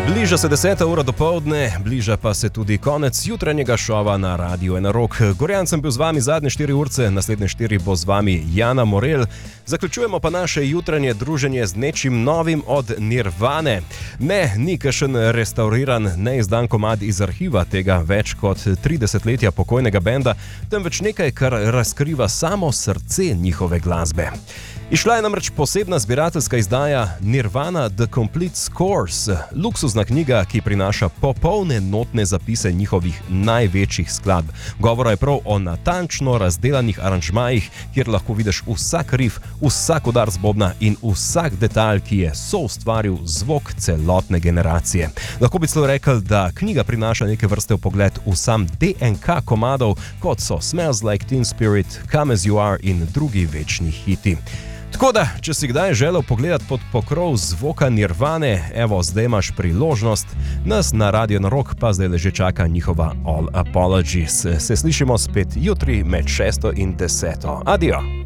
Bliža se 10. ura dopoldne, bliža pa se tudi konec jutranjega šova na Radiu Ena Rok. Gorjan sem bil z vami zadnje 4 urce, naslednje 4 bo z vami Jana Morel. Zaključujemo pa naše jutranje druženje z nečim novim od Nirvane. Ne, ni kakšen restauriran, neizdan komad iz arhiva tega več kot 30-letja pokojnega benda, temveč nekaj, kar razkriva samo srce njihove glasbe. Išla je namreč posebna zbirateljska izdaja Nirvana The Complete Scores, luksuzna knjiga, ki prinaša popolne notne zapise njihovih največjih skladb. Govora je prav o natančno razdelanih aranžmajih, kjer lahko vidiš vsak rif, vsak udar bobna in vsak detalj, ki je soustvaril zvok celotne generacije. Lahko bi celo rekel, da knjiga prinaša neke vrste vpogled v sam DNK komadov, kot so Smells Like Teen Spirit, Come As You Are in drugi večni hiti. Tako da, če si kdaj želel pogledati pod pokrov zvoka Nirvane, evo, zdaj imaš priložnost, nas na Radio Ena Rok pa zdaj že čaka njihova All Apologies. Se slišimo spet jutri med 6 in 10. Adijo!